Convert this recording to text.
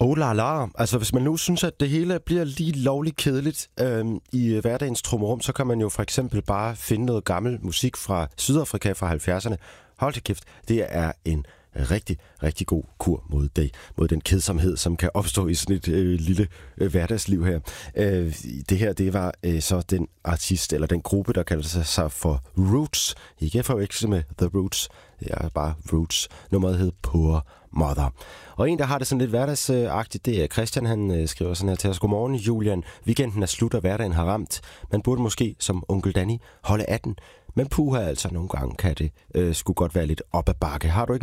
Oh la la. Altså, hvis man nu synes, at det hele bliver lige lovligt kedeligt i hverdagens trummerum, så kan man jo for eksempel bare finde noget gammel musik fra Sydafrika fra 70'erne. Hold da kæft, det er en rigtig, rigtig god kur mod den kedsomhed, som kan opstå i sådan et lille hverdagsliv her. Det her, det var så den artist, eller den gruppe, der kalder sig for Roots. Ikke forveksle med The Roots. Det er bare Roots. Nummeret hed Poor Mother. Og en, der har det sådan lidt hverdagsagtigt, det er Christian. Han skriver sådan her til os: Godmorgen, Julian. Weekenden er slut, og hverdagen har ramt. Man burde måske, som onkel Danny, holde 18. Men puha, altså nogle gange kan det skulle godt være lidt op ad bakke. Har du ikke